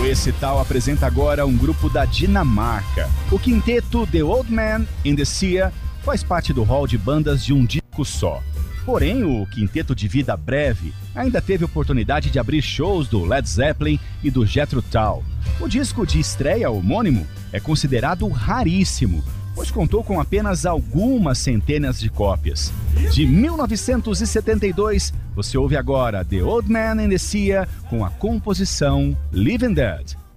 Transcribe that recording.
Recital apresenta agora um grupo da Dinamarca. O quinteto The Old Man in the Sea faz parte do hall de bandas de um disco só. Porém, o quinteto de vida breve ainda teve oportunidade de abrir shows do Led Zeppelin e do Jethro Tull. O disco de estreia homônimo é considerado raríssimo, pois contou com apenas algumas centenas de cópias. De 1972, você ouve agora The Old Man in the Sea com a composição Living Dead.